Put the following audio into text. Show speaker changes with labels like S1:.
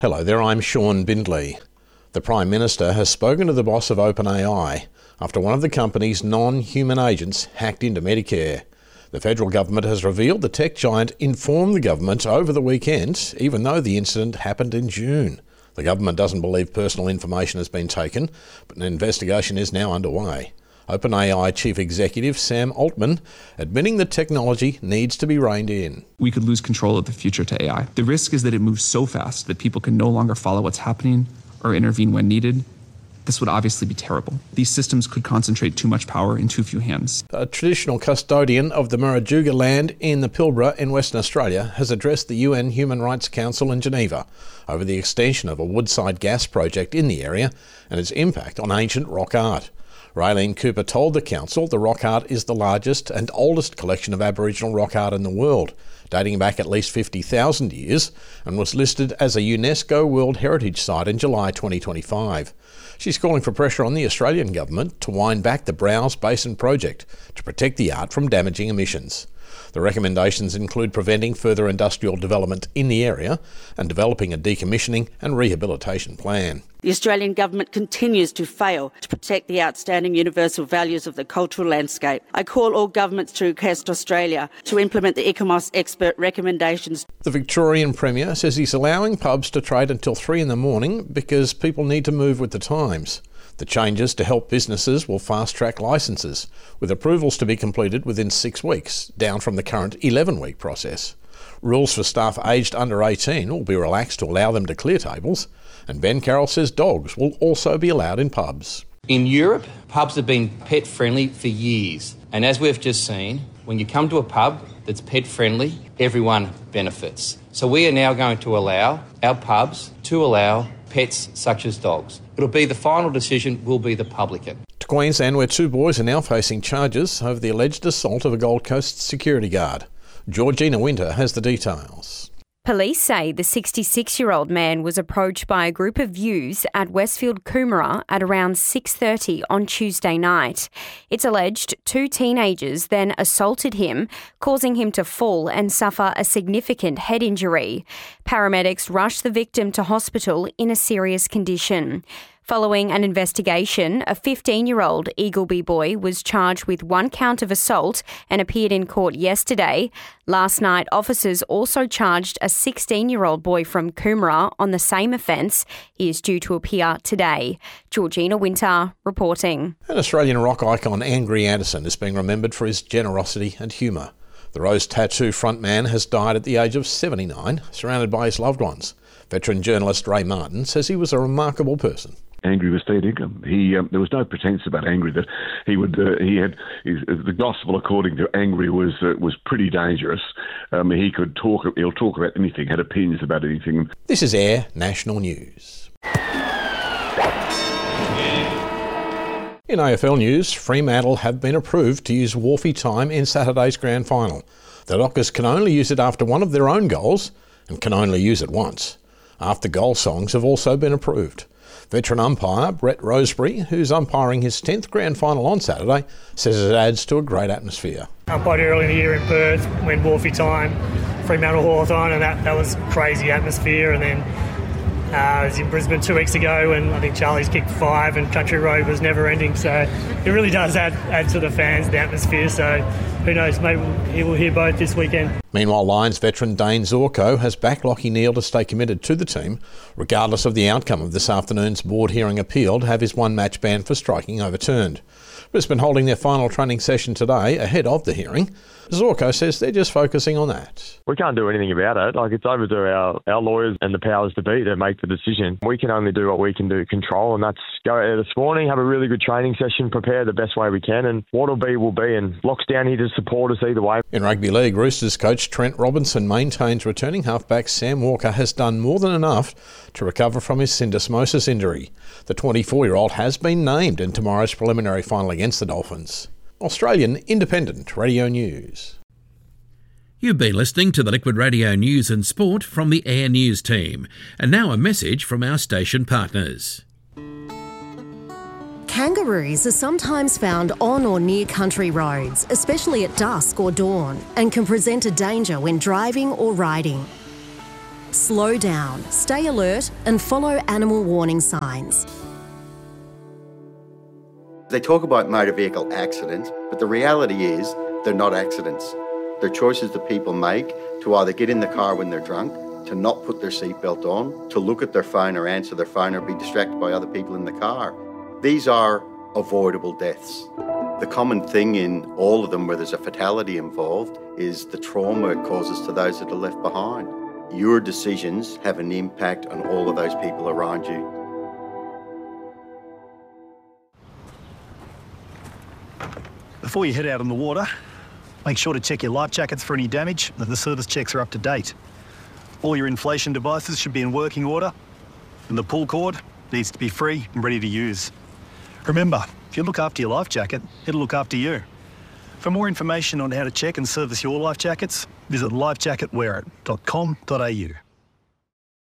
S1: Hello there, I'm Sean Bindley. The Prime Minister has spoken to the boss of OpenAI after one of the company's non-human agents hacked into Medicare. The federal government has revealed the tech giant informed the government over the weekend, even though the incident happened in June. The government doesn't believe personal information has been taken, but an investigation is now underway. OpenAI Chief Executive Sam Altman admitting the technology needs to be reined in.
S2: We could lose control of the future to AI. The risk is that it moves so fast that people can no longer follow what's happening or intervene when needed. This would obviously be terrible. These systems could concentrate too much power in too few hands.
S1: A traditional custodian of the Murujuga land in the Pilbara in Western Australia has addressed the UN Human Rights Council in Geneva over the extension of a Woodside gas project in the area and its impact on ancient rock art. Raylene Cooper told the council the rock art is the largest and oldest collection of Aboriginal rock art in the world, dating back at least 50,000 years, and was listed as a UNESCO World Heritage Site in July 2025. She's calling for pressure on the Australian government to wind back the Browse Basin project to protect the art from damaging emissions. The recommendations include preventing further industrial development in the area and developing a decommissioning and rehabilitation plan.
S3: The Australian government continues to fail to protect the outstanding universal values of the cultural landscape. I call all governments to request Australia to implement the ICOMOS expert recommendations.
S1: The Victorian Premier says he's allowing pubs to trade until 3 in the morning because people need to move with the times. The changes to help businesses will fast-track licences, with approvals to be completed within 6 weeks, down from the current 11-week process. Rules for staff aged under 18 will be relaxed to allow them to clear tables, and Ben Carroll says dogs will also be allowed in pubs.
S4: In Europe, pubs have been pet-friendly for years, and as we've just seen, when you come to a pub that's pet-friendly, everyone benefits. So we are now going to allow our pubs to allow pets such as dogs. It'll be the final decision will be the publican.
S1: To Queensland, where 2 boys are now facing charges over the alleged assault of a Gold Coast security guard. Georgina Winter has the details.
S5: Police say the 66-year-old man was approached by a group of youths at Westfield Coomera at around 6:30 on Tuesday night. It's alleged 2 teenagers then assaulted him, causing him to fall and suffer a significant head injury. Paramedics rushed the victim to hospital in a serious condition. Following an investigation, a 15-year-old Eagleby boy was charged with 1 count of assault and appeared in court yesterday. Last night, officers also charged a 16-year-old boy from Coomera on the same offence. He is due to appear today. Georgina Winter reporting.
S1: An Australian rock icon, Angry Anderson, is being remembered for his generosity and humour. The Rose Tattoo frontman has died at the age of 79, surrounded by his loved ones. Veteran journalist Ray Martin says he was a remarkable person.
S6: Angry was fair income. There was no pretense about Angry that the gospel according to Angry was pretty dangerous. He'll talk about anything, had opinions about anything.
S1: This is Air National News. In AFL news, Fremantle have been approved to use Wharfie time in Saturday's grand final. The Dockers can only use it after one of their own goals and can only use it once. After-goal songs have also been approved. Veteran umpire Brett Rosebery, who's umpiring his 10th grand final on Saturday, says it adds to a great atmosphere.
S7: I umpired early in the year in Perth when Wharfie time, Fremantle Hawthorn, and that was crazy atmosphere. And then I was in Brisbane 2 weeks ago, and I think Charlie's kicked 5 and Country Road was never ending. So it really does add to the fans, the atmosphere. So who knows, maybe he will hear both this weekend. Meanwhile, Lions veteran Dane Zorko has backed Lachie Neale to stay committed to the team, regardless of the outcome of this afternoon's board hearing appeal to have his 1-match ban for striking overturned. Brisbane holding their final training session today ahead of the hearing. Zorko says they're just focusing on that.
S8: We can't do anything about it. It's over to our lawyers and the powers to be to make the decision. We can only do what we can do, control, and that's go out there this morning, have a really good training session, prepare the best way we can, and what'll be will be, and Lock's down here to support us either way.
S1: In rugby league, Roosters coach Trent Robinson maintains returning halfback Sam Walker has done more than enough to recover from his syndesmosis injury. The 24-year-old has been named in tomorrow's preliminary final against the Dolphins. Australian Independent Radio News.
S9: You've been listening to the Liquid Radio News and Sport from the Air News team. And now a message from our station partners.
S10: Kangaroos are sometimes found on or near country roads, especially at dusk or dawn, and can present a danger when driving or riding. Slow down, stay alert and follow animal warning signs.
S11: They talk about motor vehicle accidents, but the reality is they're not accidents. They're choices that people make to either get in the car when they're drunk, to not put their seatbelt on, to look at their phone or answer their phone or be distracted by other people in the car. These are avoidable deaths. The common thing in all of them where there's a fatality involved is the trauma it causes to those that are left behind. Your decisions have an impact on all of those people around you.
S12: Before you head out on the water, make sure to check your life jackets for any damage and that the service checks are up to date. All your inflation devices should be in working order, and the pull cord needs to be free and ready to use. Remember, if you look after your life jacket, it'll look after you. For more information on how to check and service your life jackets, visit lifejacketwearit.com.au.